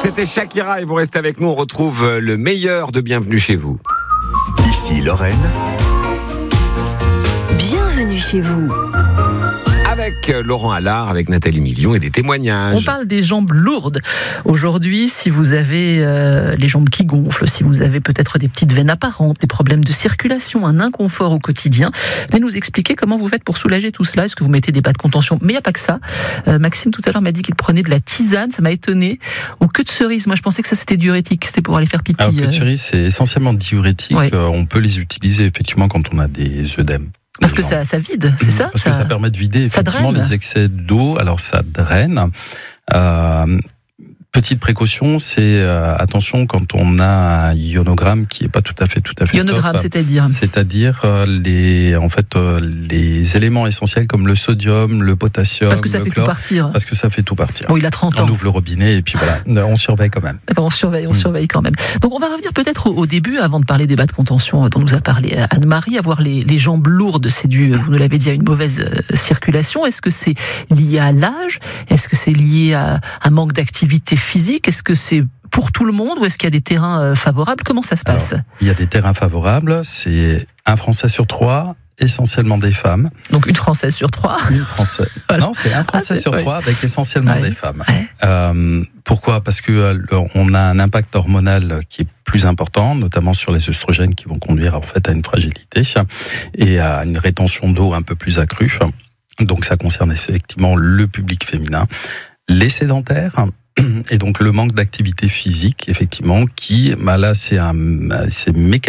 C'était Shakira et vous restez avec nous. On retrouve le meilleur de Bienvenue chez vous. Ici Lorraine. Bienvenue chez vous. Avec Laurent Allard, avec Nathalie Million et des témoignages. On parle des jambes lourdes. Aujourd'hui, si vous avez les jambes qui gonflent, si vous avez peut-être des petites veines apparentes, des problèmes de circulation, un inconfort au quotidien, venez nous expliquer comment vous faites pour soulager tout cela. Est-ce que vous mettez des bas de contention? Mais il n'y a pas que ça. Maxime, tout à l'heure, m'a dit qu'il prenait de la tisane. Ça m'a étonné. Ou queue de cerise. Moi, je pensais que ça, c'était diurétique. C'était pour aller faire pipi. Alors, queue de cerise, c'est essentiellement diurétique. Ouais. On peut les utiliser, effectivement, quand on a des œdèmes. Parce que ça vide, c'est ça? Parce que ça permet de vider effectivement les excès d'eau. Alors ça draine. Petite précaution, c'est attention quand on a un ionogramme qui est pas tout à fait ionogramme, top. C'est-à-dire les éléments essentiels comme le sodium, le potassium, parce que ça le fait chlore, tout partir. parce que ça fait tout partir. Bon, il a 30 ans. On ouvre le robinet et puis voilà, on surveille quand même. D'accord, on surveille quand même. Donc on va revenir peut-être au début, avant de parler des bas de contention dont nous a parlé Anne-Marie. Avoir les jambes lourdes, c'est dû, vous nous l'avez dit, à une mauvaise circulation. Est-ce que c'est lié à l'âge? Est-ce que c'est lié à un manque d'activité physique? Est-ce que c'est pour tout le monde ou est-ce qu'il y a des terrains favorables? Comment ça se passe? Alors, il y a des terrains favorables. C'est un Français sur 3, essentiellement des femmes. Donc une Française sur 3. Une Française. Voilà. Non, c'est un Français sur 3 avec essentiellement des femmes. Ouais. Pourquoi? Parce que on a un impact hormonal qui est plus important, notamment sur les œstrogènes qui vont conduire en fait à une fragilité et à une rétention d'eau un peu plus accrue. Donc ça concerne effectivement le public féminin, les sédentaires. Et donc le manque d'activité physique, effectivement, qui, là, c'est mécanique.